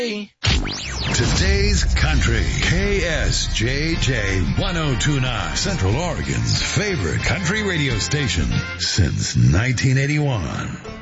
Today's Country, KSJJ 1029, Central Oregon's favorite country radio station since 1981.